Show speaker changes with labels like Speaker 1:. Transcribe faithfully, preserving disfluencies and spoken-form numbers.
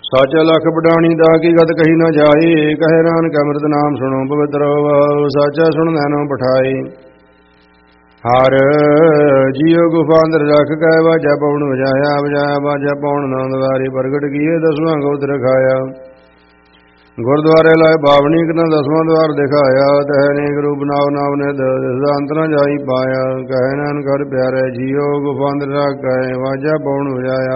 Speaker 1: ਸੱਚ ਲਖ ਬਡਾਣੀ ਦਾ ਕੀ ਗਤ ਕਹੀ ਨਾ ਜਾਈ। ਕਹੇ ਨਾਨਕ ਅੰਮ੍ਰਿਤ ਨਾਮ ਸੁਣੋ ਪਵਿੱਤਰ ਹੋਵੋ। ਸਾਚਾ ਸੁਣ ਨੈਣੋ ਪਠਾਈ। ਹਰ ਜੀਉ ਗੁਫਾ ਅੰਦਰ ਰਖ ਕੇ ਵਾਜਾ ਪਉਣ ਵਜਾਇਆ। ਵਜਾਇਆ ਵਾਜਾ ਪਉਣ ਨੰਦ ਵਾਰੀ ਪ੍ਰਗਟ ਕੀਏ ਦਸਵਾਂ ਗੋਤ ਰਖਾਇਆ। ਗੁਰਦੁਆਰੇ ਲਾਏ ਬਾਵਣੀ ਕਨਾ ਦਸਵਾਂ ਦਵਾਰ ਦਿਖਾਇਆ। ਤਹਿ ਅਨੇਕ ਰੂਪ ਨਾਉ ਨਾਮ ਨਿਧ ਦਿਸਦਾ ਅੰਤ ਨ ਜਾਈ ਪਾਇਆ। ਕਹੇ ਨਾਨਕ ਹਰਿ ਪਿਆਰੇ ਜੀਉ ਗੁਫਾ ਅੰਦਰ ਰਖ ਕੇ ਵਾਜਾ ਪਉਣ ਵਜਾਇਆ।